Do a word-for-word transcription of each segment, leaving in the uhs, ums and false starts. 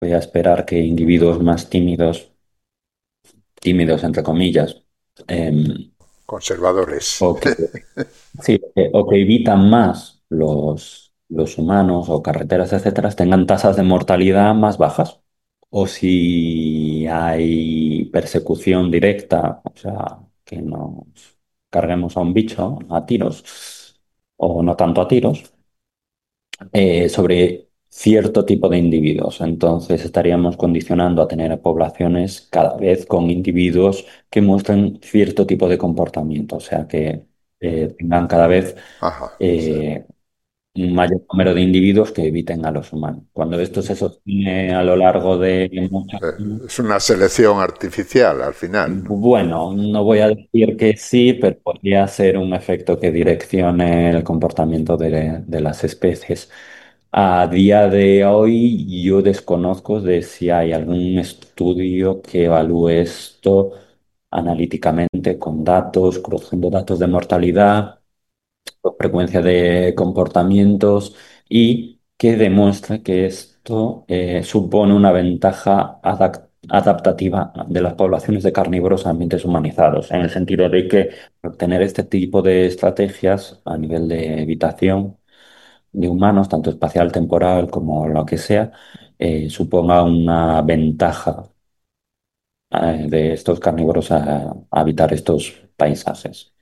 voy a esperar que individuos más tímidos, tímidos entre comillas, em, Conservadores. o que, sí, que- o que evitan más los, los humanos o carreteras, etcétera, tengan tasas de mortalidad más bajas. O si hay persecución directa, o sea, que nos carguemos a un bicho a tiros, o no tanto a tiros, eh, sobre cierto tipo de individuos. Entonces estaríamos condicionando a tener poblaciones cada vez con individuos que muestren cierto tipo de comportamiento, o sea, que eh, tengan cada vez Ajá. Sí, eh, un mayor número de individuos que eviten a los humanos. Cuando esto se sostiene a lo largo de muchos sí. años, Es una selección artificial al final, ¿no? bueno, no voy a decir que sí, pero podría ser un efecto que direccione el comportamiento de, de las especies. A día de hoy, yo desconozco de si hay algún estudio que evalúe esto analíticamente con datos, cruzando datos de mortalidad, con frecuencia de comportamientos y que demuestre que esto eh, supone una ventaja adac- adaptativa de las poblaciones de carnívoros a ambientes humanizados, en el sentido de que obtener este tipo de estrategias a nivel de evitación de humanos, tanto espacial, temporal como lo que sea, eh, suponga una ventaja eh, de estos carnívoros a, a habitar estos paisajes.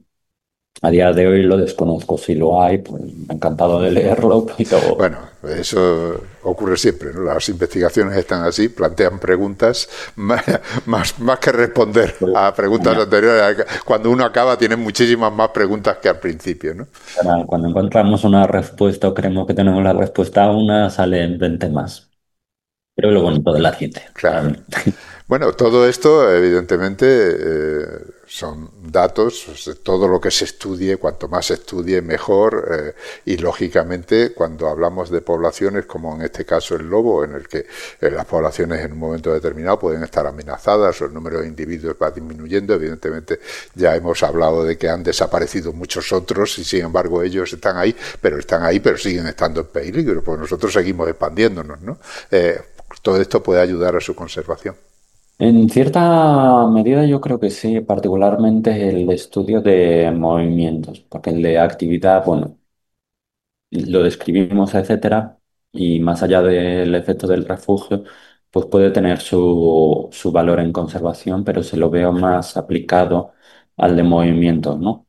A día de hoy lo desconozco. Si lo hay, pues encantado de leerlo, pero Bueno, eso ocurre siempre, ¿no? Las investigaciones están así, plantean preguntas, más, más, más que responder pues, a preguntas ya, anteriores. Cuando uno acaba, tiene muchísimas más preguntas que al principio, ¿no? para- cuando encontramos una respuesta o creemos que tenemos la respuesta a una, salen veinte más. Pero es lo bonito de la ciencia para Claro. mí. Bueno, todo esto, evidentemente, eh, son datos, pues, todo lo que se estudie, cuanto más se estudie, mejor, eh, y lógicamente, cuando hablamos de poblaciones, como en este caso el lobo, en el que eh, las poblaciones en un momento determinado pueden estar amenazadas o el número de individuos va disminuyendo, evidentemente ya hemos hablado de que han desaparecido muchos otros y sin embargo ellos están ahí, pero están ahí, pero siguen estando en peligro, pues nosotros seguimos expandiéndonos, ¿no? Eh, todo esto puede ayudar a su conservación. En cierta medida yo creo que sí, particularmente el estudio de movimientos, porque el de actividad, bueno, lo describimos, etcétera, y más allá del efecto del refugio, pues puede tener su, su valor en conservación, pero se lo veo más aplicado al de movimientos, ¿no?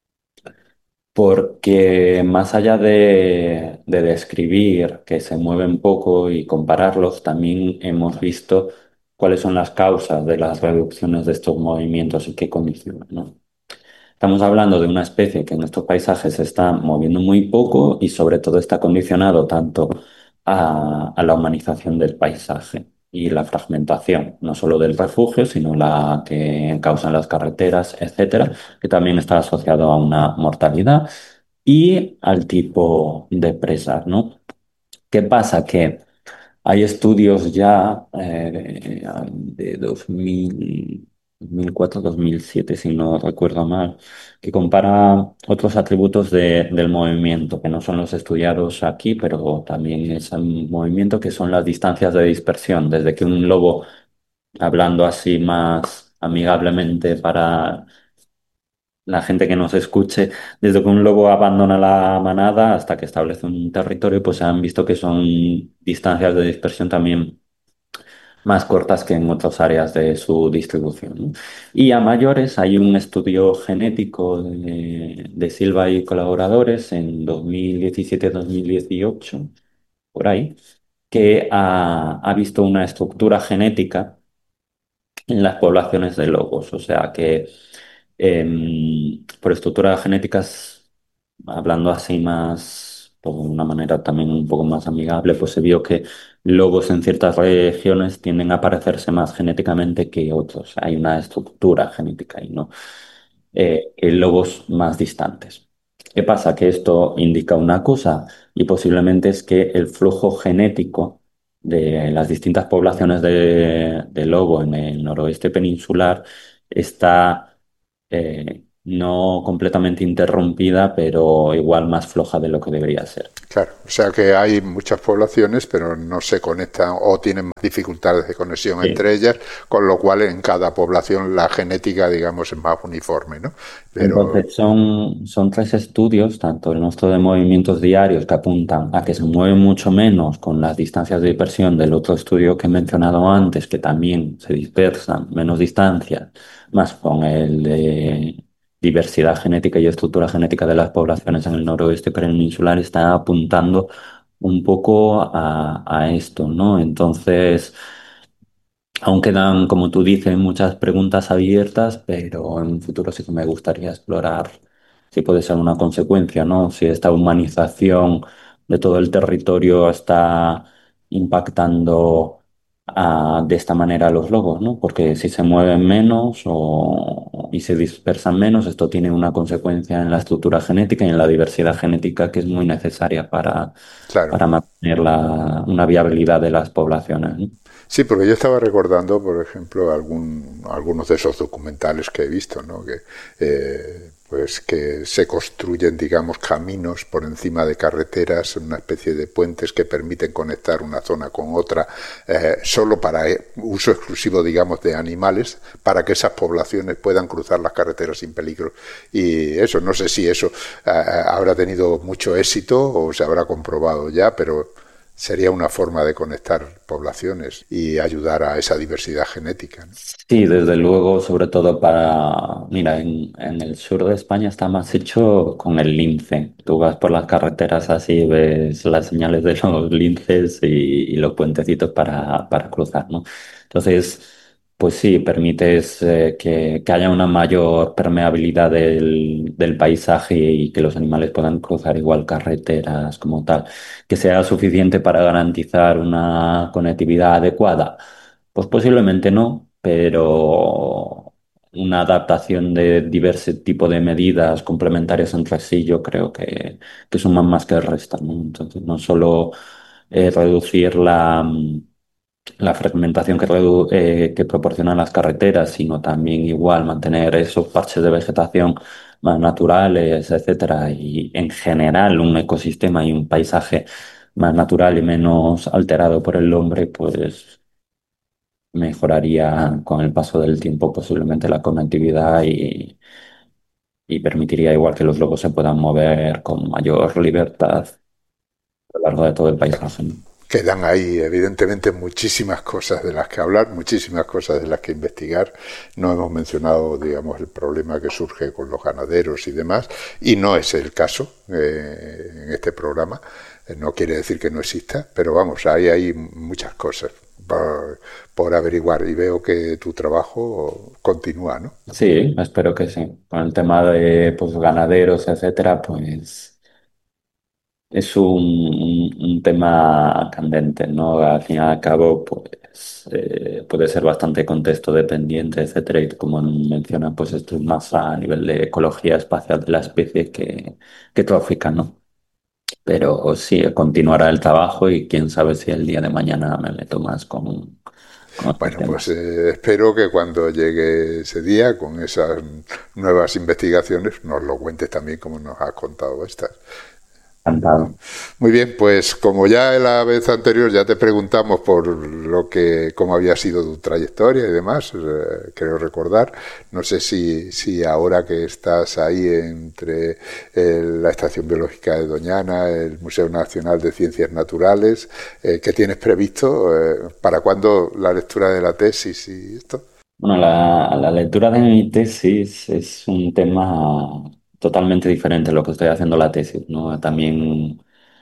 Porque más allá de, de describir que se mueven poco y compararlos, también hemos visto cuáles son las causas de las reducciones de estos movimientos y qué condicionan, ¿no? Estamos hablando de una especie que en estos paisajes se está moviendo muy poco y sobre todo está condicionado tanto a, a la humanización del paisaje y la fragmentación, no solo del refugio, sino la que causan las carreteras, etcétera, que también está asociado a una mortalidad y al tipo de presas, ¿no? ¿Qué pasa? Que hay estudios ya eh, de dos mil, dos mil cuatro, dos mil siete, si no recuerdo mal, que compara otros atributos de- del movimiento, que no son los estudiados aquí, pero también es un movimiento que son las distancias de dispersión, desde que un lobo, hablando así más amigablemente para la gente que nos escuche, desde que un lobo abandona la manada hasta que establece un territorio, pues se han visto que son distancias de dispersión también más cortas que en otras áreas de su distribución, ¿no? Y a mayores hay un estudio genético de, de Silva y colaboradores en dos mil diecisiete-dos mil dieciocho, por ahí, que ha, ha visto una estructura genética en las poblaciones de lobos. O sea que em, por estructuras genéticas, hablando así más, por una manera también un poco más amigable, pues se vio que lobos en ciertas regiones tienden a parecerse más genéticamente que otros. Hay una estructura genética ahí, ¿no? Eh, que lobos más distantes. ¿Qué pasa? Que esto indica una cosa y posiblemente es que el flujo genético de las distintas poblaciones de, de lobo en el noroeste peninsular está eh, no completamente interrumpida, pero igual más floja de lo que debería ser. Claro, o sea que hay muchas poblaciones, pero no se conectan o tienen más dificultades de conexión Sí. entre ellas, con lo cual en cada población la genética, digamos, es más uniforme, ¿no? Pero, Entonces son, son tres estudios, tanto el nuestro de movimientos diarios, que apuntan a que se mueven mucho menos con las distancias de dispersión del otro estudio que he mencionado antes, que también se dispersan menos distancias, más con el de diversidad genética y estructura genética de las poblaciones en el noroeste peninsular, está apuntando un poco a, a esto, ¿no? Entonces... Aún quedan, como tú dices, muchas preguntas abiertas, pero en un futuro sí que me gustaría explorar si puede ser una consecuencia, ¿no? Si esta humanización de todo el territorio está impactando ah, de esta manera a los lobos, ¿no? Porque si se mueven menos o, y se dispersan menos, esto tiene una consecuencia en la estructura genética y en la diversidad genética que es muy necesaria para, claro, para mantener la, una viabilidad de las poblaciones, ¿no? sí, porque yo estaba recordando, por ejemplo, algún, algunos de esos documentales que he visto, ¿no? Que, eh, pues que se construyen, digamos, caminos por encima de carreteras, una especie de puentes que permiten conectar una zona con otra, eh, solo para eh, uso exclusivo, digamos, de animales, para que esas poblaciones puedan cruzar las carreteras sin peligro. Y eso, no sé si eso eh, habrá tenido mucho éxito o se habrá comprobado ya, pero sería una forma de conectar poblaciones y ayudar a esa diversidad genética, ¿no? Sí, desde luego, sobre todo para, mira, en, en el sur de España está más hecho con el lince. Tú vas por las carreteras así, ves las señales de los linces y, y los puentecitos para, para cruzar, ¿no? Entonces, pues sí, permites eh, que, que haya una mayor permeabilidad del, del paisaje y que los animales puedan cruzar igual carreteras como tal, que sea suficiente para garantizar una conectividad adecuada. Pues posiblemente no, pero una adaptación de diversos tipos de medidas complementarias entre sí, yo creo que, que suman más que restan, ¿no? Entonces, no solo eh, reducir la, mm, la fragmentación que, redu- eh, que proporcionan las carreteras, sino también igual mantener esos parches de vegetación más naturales, etcétera, y en general un ecosistema y un paisaje más natural y menos alterado por el hombre, pues mejoraría con el paso del tiempo posiblemente la conectividad y, y permitiría igual que los lobos se puedan mover con mayor libertad a lo largo de todo el paisaje, ¿no? Quedan ahí, evidentemente, muchísimas cosas de las que hablar, muchísimas cosas de las que investigar. No hemos mencionado, digamos, el problema que surge con los ganaderos y demás, y no es el caso eh, en este programa. Eh, No quiere decir que no exista, pero vamos, hay, hay muchas cosas por, por averiguar y veo que tu trabajo continúa, ¿no? Sí, espero que sí. Con el tema de pues, ganaderos, etcétera, pues es un, un- un tema candente, ¿no? Al fin y al cabo, pues eh, puede ser bastante contexto dependiente, etcétera, y como menciona, pues esto es más a nivel de ecología espacial de la especie que, que trófica, ¿no? Pero sí, continuará el trabajo y quién sabe si el día de mañana me meto más con, con estos Bueno, pues temas. eh, espero que cuando llegue ese día con esas nuevas investigaciones nos lo cuentes también como nos has contado estas. Encantado. Muy bien, pues como ya la vez anterior ya te preguntamos por lo que, cómo había sido tu trayectoria y demás, eh, creo recordar, no sé si, si ahora que estás ahí entre el- la Estación Biológica de Doñana, el Museo Nacional de Ciencias Naturales, eh, ¿qué tienes previsto? Eh, ¿para cuándo la lectura de la tesis y esto? Bueno, la, la lectura de mi tesis es un tema totalmente diferente a lo que estoy haciendo la tesis, ¿no? También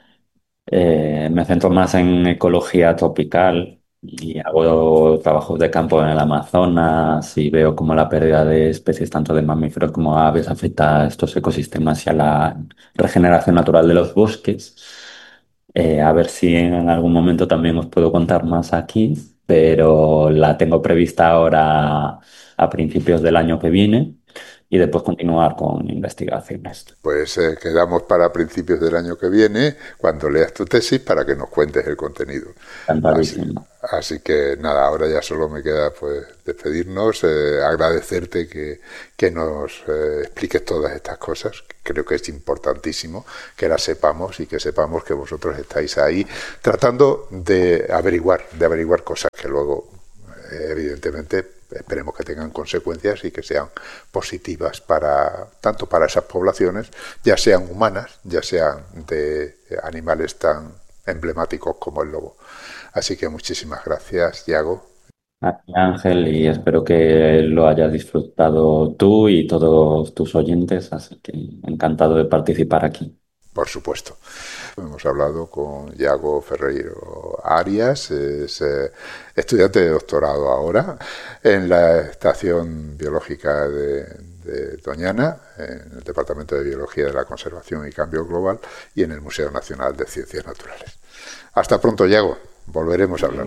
eh, me centro más en ecología tropical y hago trabajos de campo en el Amazonas y veo cómo la pérdida de especies tanto de mamíferos como aves afecta a estos ecosistemas y a la regeneración natural de los bosques. Eh, a ver si en algún momento también os puedo contar más aquí, pero la tengo prevista ahora a principios del año que viene y después continuar con investigaciones. Pues eh, quedamos para principios del año que viene, cuando leas tu tesis, para que nos cuentes el contenido. Así, Encantadísimo. Así que nada, ahora ya solo me queda pues despedirnos, eh, agradecerte que, que nos eh, expliques todas estas cosas. Creo que es importantísimo que las sepamos y que sepamos que vosotros estáis ahí tratando de averiguar, de averiguar cosas que luego, eh, evidentemente, esperemos que tengan consecuencias y que sean positivas para tanto para esas poblaciones, ya sean humanas, ya sean de animales tan emblemáticos como el lobo. Así que muchísimas gracias, Yago. A ti, Ángel, y espero que lo hayas disfrutado tú y todos tus oyentes, así que encantado de participar aquí. Por supuesto. Hemos hablado con Yago Ferreiro Arias, es eh, estudiante de doctorado ahora en la Estación Biológica de, de Doñana, en el Departamento de Biología de la Conservación y Cambio Global y en el Museo Nacional de Ciencias Naturales. Hasta pronto, Yago. Volveremos a hablar.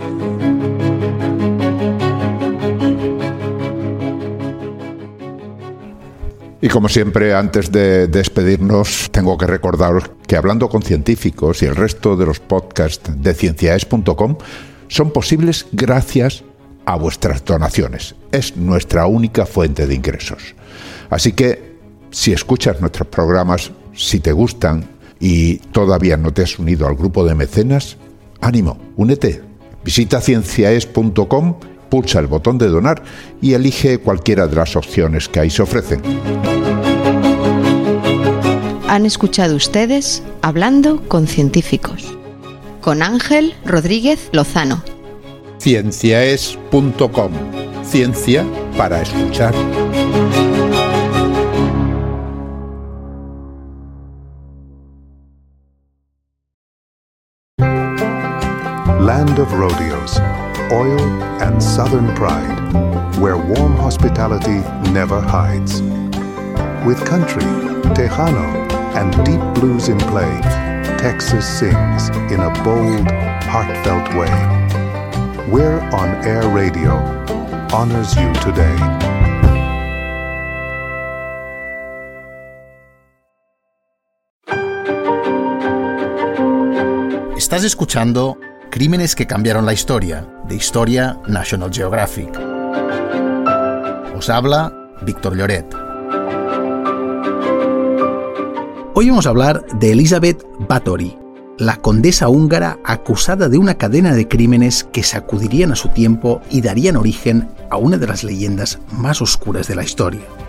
Y como siempre, antes de despedirnos, tengo que recordaros que Hablando con Científicos y el resto de los podcasts de cienciaes punto com son posibles gracias a vuestras donaciones. Es nuestra única fuente de ingresos. Así que, si escuchas nuestros programas, si te gustan y todavía no te has unido al grupo de mecenas, ánimo, únete. Visita cienciaes punto com, pulsa el botón de donar y elige cualquiera de las opciones que ahí se ofrecen. Han escuchado ustedes Hablando con Científicos, con Ángel Rodríguez Lozano. cienciaes punto com. Ciencia para escuchar. Land of rodeos, oil and southern pride, where warm hospitality never hides. With country, Tejano, and deep blues in play, Texas sings in a bold, heartfelt way. We're on Air Radio, honors you today. Estás escuchando Crímenes que cambiaron la historia, de Historia National Geographic. Os habla Víctor Lloret. Hoy vamos a hablar de Elizabeth Báthory, la condesa húngara acusada de una cadena de crímenes que sacudirían a su tiempo y darían origen a una de las leyendas más oscuras de la historia.